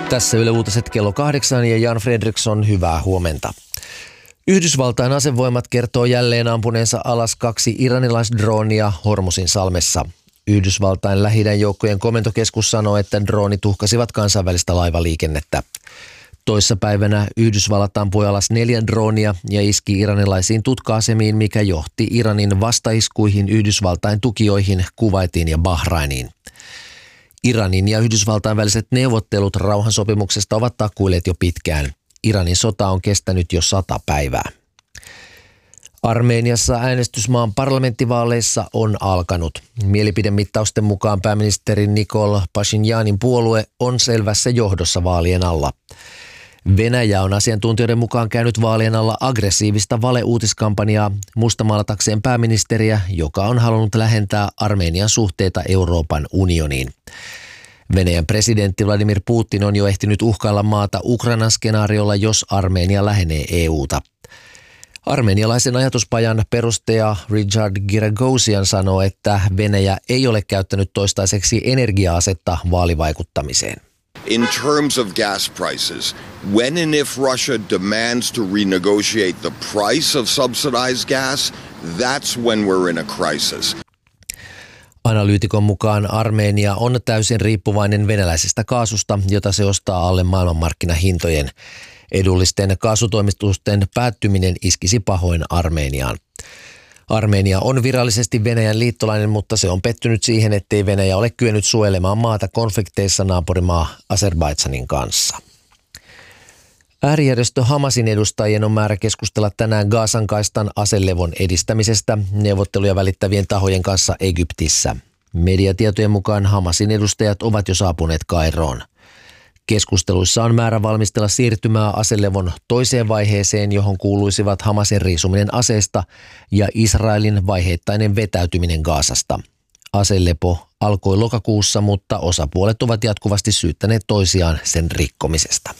Tässä Yle Uutiset kello 8 ja Jan Fredriksson, hyvää huomenta. Yhdysvaltain asevoimat kertoo jälleen ampuneensa alas 2 iranilaisdroonia Hormuzin salmessa. Yhdysvaltain Lähi-idän joukkojen komentokeskus sanoo, että droonit uhkasivat kansainvälistä laivaliikennettä. Toissapäivänä Yhdysvallat ampui alas 4 droonia ja iski iranilaisiin tutka-asemiin, mikä johti Iranin vastaiskuihin Yhdysvaltain tukijoihin Kuwaitiin ja Bahrainiin. Iranin ja Yhdysvaltain väliset neuvottelut rauhansopimuksesta ovat takkuilleet jo pitkään. Iranin sota on kestänyt jo 100 päivää. Armeniassa äänestys maan parlamenttivaaleissa on alkanut. Mielipidemittausten mukaan pääministeri Nikol Pashinyanin puolue on selvässä johdossa vaalien alla. Venäjä on asiantuntijoiden mukaan käynyt vaalien alla aggressiivista valeuutiskampanjaa mustamaalatakseen pääministeriä, joka on halunnut lähentää Armenian suhteita Euroopan unioniin. Venäjän presidentti Vladimir Putin on jo ehtinyt uhkailla maata Ukrainan skenaariolla, jos Armenia lähenee EUta. Armenialaisen ajatuspajan perustaja Richard Giragosian sanoo, että Venäjä ei ole käyttänyt toistaiseksi energia-asetta vaalivaikuttamiseen. In terms of gas prices, when and if Russia demands to renegotiate the price of subsidized gas, that's when we're in a crisis. Analyytikon mukaan Armenia on täysin riippuvainen venäläisestä kaasusta, jota se ostaa alle maailmanmarkkinahintojen. Edullisten kaasutoimitusten päättyminen iskisi pahoin Armeniaan. Armenia on virallisesti Venäjän liittolainen, mutta se on pettynyt siihen, ettei Venäjä ole kyennyt suojelemaan maata konflikteissa naapurimaa Azerbaidžanin kanssa. Äärijärjestö Hamasin edustajien on määrä keskustella tänään Gazan kaistan aselevon edistämisestä neuvotteluja välittävien tahojen kanssa Egyptissä. Mediatietojen mukaan Hamasin edustajat ovat jo saapuneet Kairoon. Keskusteluissa on määrä valmistella siirtymää aselevon toiseen vaiheeseen, johon kuuluisivat Hamasin riisuminen aseista ja Israelin vaiheittainen vetäytyminen Gazasta. Aselepo alkoi lokakuussa, mutta osapuolet ovat jatkuvasti syyttäneet toisiaan sen rikkomisesta.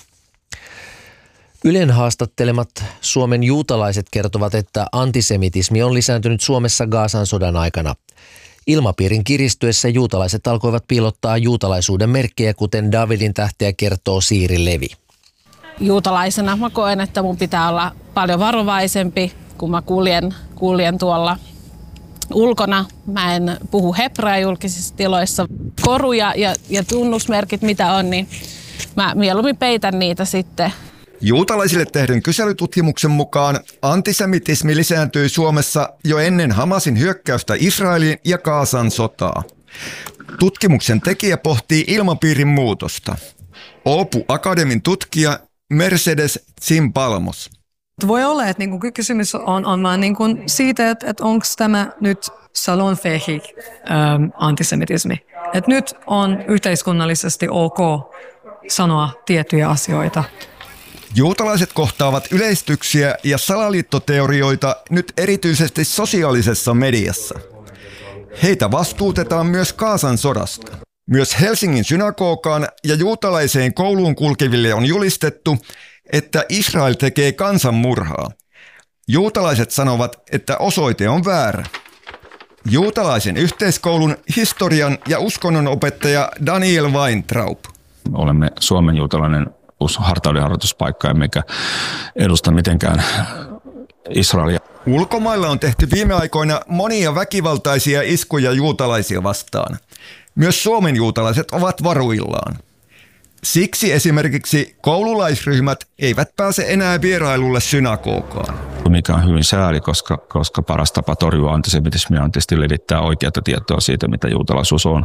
Ylen haastattelemat Suomen juutalaiset kertovat, että antisemitismi on lisääntynyt Suomessa Gazan sodan aikana. Ilmapiirin kiristyessä juutalaiset alkoivat piilottaa juutalaisuuden merkkejä, kuten Davidin tähteä, kertoo Siiri Levi. Juutalaisena mä koen, että mun pitää olla paljon varovaisempi, kun mä kuljen tuolla ulkona. Mä en puhu hebreaa julkisissa tiloissa. Koruja ja tunnusmerkit, mitä on, niin mä mieluummin peitän niitä sitten. Juutalaisille tehdyn kyselytutkimuksen mukaan antisemitismi lisääntyi Suomessa jo ennen Hamasin hyökkäystä Israeliin ja Gazan sotaa. Tutkimuksen tekijä pohtii ilmapiirin muutosta. Oopu Akademin tutkija Mercedes Zimpalmos. Voi olla, että kysymys on vaan siitä, että onko tämä nyt salonfähig antisemitismi. Että nyt on yhteiskunnallisesti ok sanoa tiettyjä asioita. Juutalaiset kohtaavat yleistyksiä ja salaliittoteorioita nyt erityisesti sosiaalisessa mediassa. Heitä vastuutetaan myös Gazan sodasta. Myös Helsingin synagogaan ja juutalaiseen kouluun kulkeville on julistettu, että Israel tekee kansanmurhaa. Juutalaiset sanovat, että osoite on väärä. Juutalaisen yhteiskoulun historian ja uskonnon opettaja Daniel Weintraub. Olemme Suomen juutalainen hartauden harjoituspaikka, emmekä edusta mitenkään Israelia. Ulkomailla on tehty viime aikoina monia väkivaltaisia iskuja juutalaisia vastaan. Myös Suomen juutalaiset ovat varuillaan. Siksi esimerkiksi koululaisryhmät eivät pääse enää vierailulle synagogaan. Mikä on hyvin sääli, koska paras tapa torjua antisemitismiä on tietysti levittää oikeaa tietoa siitä, mitä juutalaisuus on.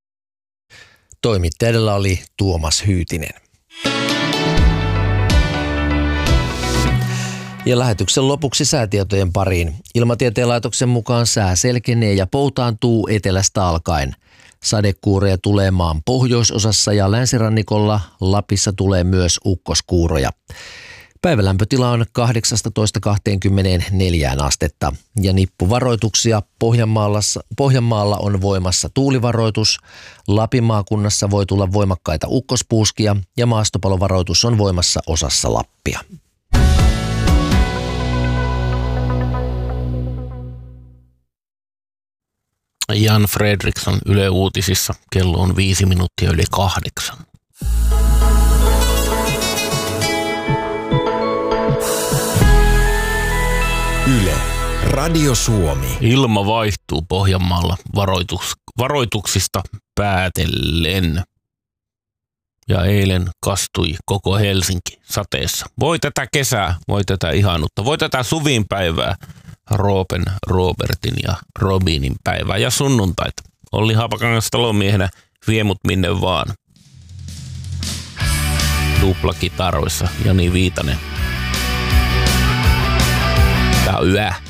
Toimittajalla oli Tuomas Hyytinen. Ja lähetyksen lopuksi säätietojen pariin. Ilmatieteen laitoksen mukaan sää selkenee ja poutaantuu etelästä alkaen. Sadekuuroja tulee maan pohjoisosassa ja länsirannikolla. Lapissa tulee myös ukkoskuuroja. Päivälämpötila on 18–24 astetta ja nippuvaroituksia Pohjanmaalla on voimassa tuulivaroitus. Lapin maakunnassa voi tulla voimakkaita ukkospuuskia ja maastopalovaroitus on voimassa osassa Lappia. Jan Fredriksson Yle Uutisissa. Kello on 5 minuuttia yli 8. Radio Suomi. Ilma vaihtuu Pohjanmaalla varoituksista päätellen. Ja eilen kastui koko Helsinki sateessa. Voi tätä kesää, voi tätä ihanutta, voi tätä suvinpäivää, Roopen, Robertin ja Robinin päivää ja sunnuntaita. Olli Haapakangas talonmiehenä vie mut minne vaan. Tuplakitaroissa Jani Viitanen. Tää on yö.